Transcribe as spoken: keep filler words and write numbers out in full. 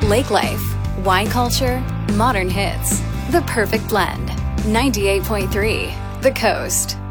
Lake life, wine culture, modern hits. The perfect blend. ninety-eight point three The Coast.